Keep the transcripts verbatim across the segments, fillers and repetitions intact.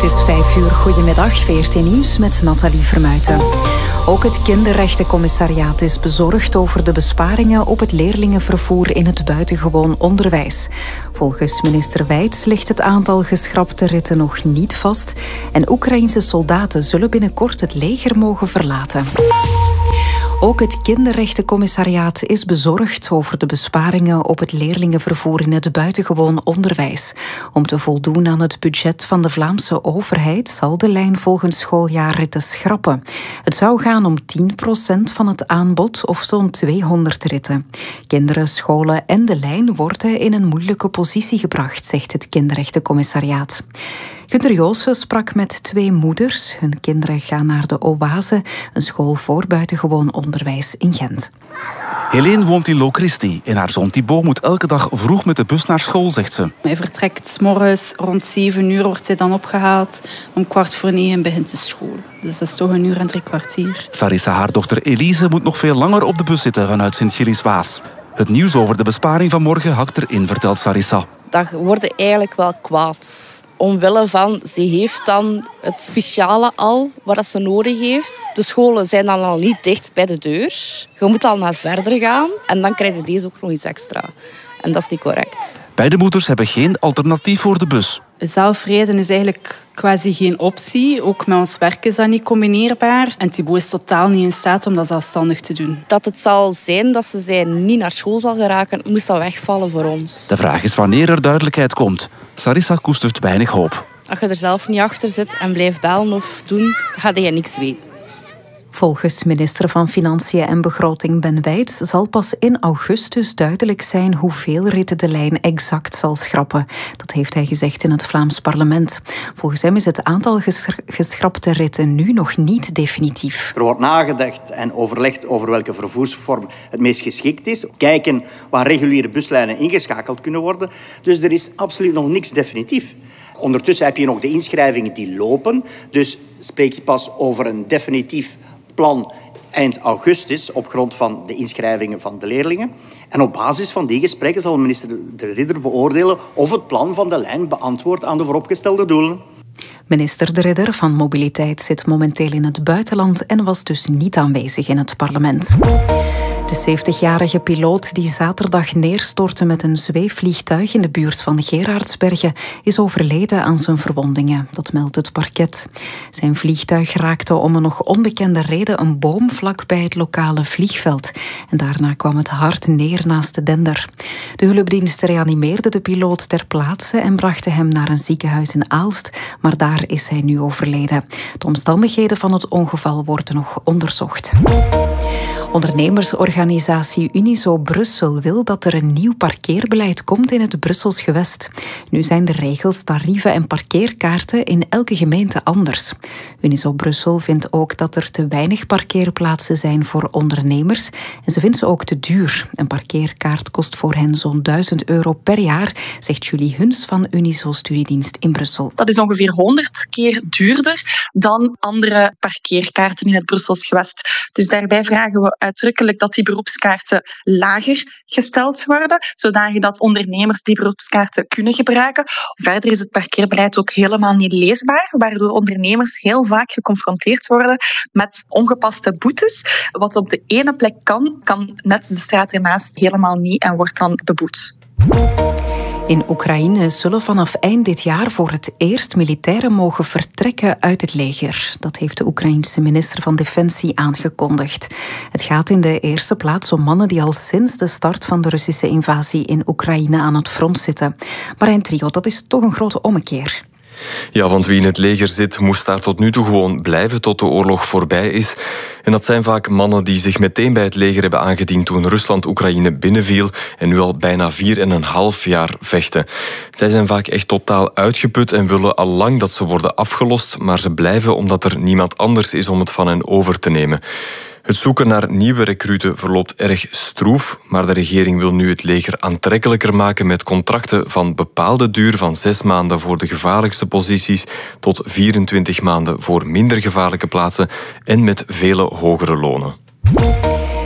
is vijf uur. Goedemiddag, V R T Nieuws met Nathalie Vermuijten. Ook het kinderrechtencommissariaat is bezorgd over de besparingen op het leerlingenvervoer in het buitengewoon onderwijs. Volgens minister Wijts ligt het aantal geschrapte ritten nog niet vast en Oekraïense soldaten zullen binnenkort het leger mogen verlaten. Ook het kinderrechtencommissariaat is bezorgd over de besparingen op het leerlingenvervoer in het buitengewoon onderwijs. Om te voldoen aan het budget van de Vlaamse overheid zal de lijn volgend schooljaar ritten schrappen. Het zou gaan om tien procent van het aanbod of zo'n tweehonderd ritten. Kinderen, scholen en de lijn worden in een moeilijke positie gebracht, zegt het kinderrechtencommissariaat. Gunther Joossen sprak met twee moeders. Hun kinderen gaan naar de Oase, een school voor buitengewoon onderwijs in Gent. Helene woont in Locristi en haar zoon Thibaut moet elke dag vroeg met de bus naar school, zegt ze. Hij vertrekt 's morgens rond zeven uur, wordt hij dan opgehaald. Om kwart voor negen begint de school. Dus dat is toch een uur en drie kwartier. Sarissa, haar dochter Elise, moet nog veel langer op de bus zitten vanuit Sint-Gilles-Waas. Het nieuws over de besparing van morgen hakt erin, vertelt Sarissa. Dat wordt eigenlijk wel kwaad. Omwille van, ze heeft dan het speciale al wat ze nodig heeft. De scholen zijn dan al niet dicht bij de deur. Je moet al naar verder gaan en dan krijg je deze ook nog iets extra. En dat is niet correct. Beide moeders hebben geen alternatief voor de bus. Zelfrijden is eigenlijk quasi geen optie. Ook met ons werk is dat niet combineerbaar. En Thibaut is totaal niet in staat om dat zelfstandig te doen. Dat het zal zijn dat ze zij niet naar school zal geraken, moest dat wegvallen voor ons. De vraag is wanneer er duidelijkheid komt. Sarissa koestert weinig hoop. Als je er zelf niet achter zit en blijft bellen of doen, ga je niks weten. Volgens minister van Financiën en Begroting Ben Wijts zal pas in augustus duidelijk zijn hoeveel ritten de lijn exact zal schrappen. Dat heeft hij gezegd in het Vlaams parlement. Volgens hem is het aantal geschrapte ritten nu nog niet definitief. Er wordt nagedacht en overlegd over welke vervoersvorm het meest geschikt is. Kijken waar reguliere buslijnen ingeschakeld kunnen worden. Dus er is absoluut nog niks definitief. Ondertussen heb je nog de inschrijvingen die lopen. Dus spreek je pas over een definitief plan eind augustus op grond van de inschrijvingen van de leerlingen. En op basis van die gesprekken zal minister De Ridder beoordelen of het plan van de lijn beantwoordt aan de vooropgestelde doelen. Minister De Ridder van Mobiliteit zit momenteel in het buitenland en was dus niet aanwezig in het parlement. De zeventigjarige piloot die zaterdag neerstortte met een zweefvliegtuig in de buurt van Gerardsbergen is overleden aan zijn verwondingen. Dat meldt het parket. Zijn vliegtuig raakte om een nog onbekende reden een boom vlak bij het lokale vliegveld. En daarna kwam het hard neer naast de dender. De hulpdienst reanimeerde de piloot ter plaatse en brachten hem naar een ziekenhuis in Aalst, maar daar is hij nu overleden. De omstandigheden van het ongeval worden nog onderzocht. Ondernemersorganisatie Unizo Brussel wil dat er een nieuw parkeerbeleid komt in het Brussels gewest. Nu zijn de regels, tarieven en parkeerkaarten in elke gemeente anders. Unizo Brussel vindt ook dat er te weinig parkeerplaatsen zijn voor ondernemers en ze vindt ze ook te duur. Een parkeerkaart kost voor hen zo'n duizend euro per jaar, zegt Julie Huns van Unizo Studiedienst in Brussel. Dat is ongeveer honderd keer duurder dan andere parkeerkaarten in het Brussels gewest. Dus daarbij vragen we uitdrukkelijk dat die beroepskaarten lager gesteld worden, zodat ondernemers die beroepskaarten kunnen gebruiken. Verder is het parkeerbeleid ook helemaal niet leesbaar, waardoor ondernemers heel vaak geconfronteerd worden met ongepaste boetes. Wat op de ene plek kan, kan net de straat ernaast helemaal niet en wordt dan beboet. In Oekraïne zullen vanaf eind dit jaar voor het eerst militairen mogen vertrekken uit het leger. Dat heeft de Oekraïense minister van Defensie aangekondigd. Het gaat in de eerste plaats om mannen die al sinds de start van de Russische invasie in Oekraïne aan het front zitten. Marijn Trio, dat is toch een grote ommekeer. Ja, want wie in het leger zit, moest daar tot nu toe gewoon blijven tot de oorlog voorbij is. En dat zijn vaak mannen die zich meteen bij het leger hebben aangediend toen Rusland Oekraïne binnenviel en nu al bijna vier en een half jaar vechten. Zij zijn vaak echt totaal uitgeput en willen al lang dat ze worden afgelost, maar ze blijven omdat er niemand anders is om het van hen over te nemen. Het zoeken naar nieuwe recruten verloopt erg stroef, maar de regering wil nu het leger aantrekkelijker maken met contracten van bepaalde duur van zes maanden voor de gevaarlijkste posities tot vierentwintig maanden voor minder gevaarlijke plaatsen en met vele hogere lonen.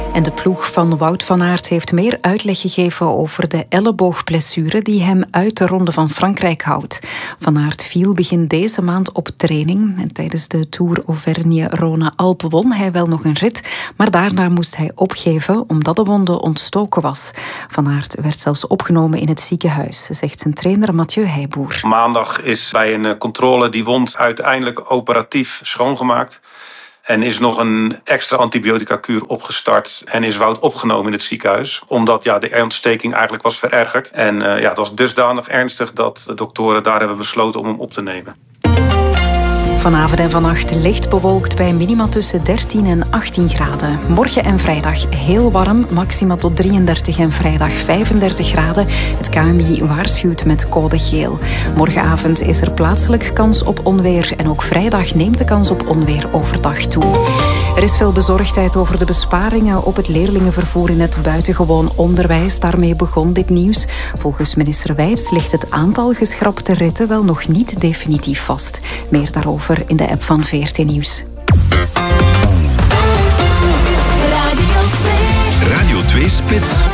En de ploeg van Wout van Aert heeft meer uitleg gegeven over de elleboogblessure die hem uit de Ronde van Frankrijk houdt. Van Aert viel begin deze maand op training en tijdens de Tour Auvergne-Rhône-Alpes won hij wel nog een rit, maar daarna moest hij opgeven omdat de wonde ontstoken was. Van Aert werd zelfs opgenomen in het ziekenhuis, zegt zijn trainer Mathieu Heijboer. Maandag is bij een controle die wond uiteindelijk operatief schoongemaakt. En is nog een extra antibiotica-kuur opgestart en is Wout opgenomen in het ziekenhuis. Omdat ja, de ontsteking eigenlijk was verergerd. En uh, ja, het was dusdanig ernstig dat de doktoren daar hebben besloten om hem op te nemen. Vanavond en vannacht licht bewolkt bij minima tussen dertien en achttien graden. Morgen en vrijdag heel warm, maxima tot drieëndertig en vrijdag vijfendertig graden. Het K M I waarschuwt met code geel. Morgenavond is er plaatselijk kans op onweer en ook vrijdag neemt de kans op onweer overdag toe. Er is veel bezorgdheid over de besparingen op het leerlingenvervoer in het buitengewoon onderwijs. Daarmee begon dit nieuws. Volgens minister Wijts ligt het aantal geschrapte ritten wel nog niet definitief vast. Meer daarover in de app van V R T Nieuws. Radio twee. Radio twee Spits.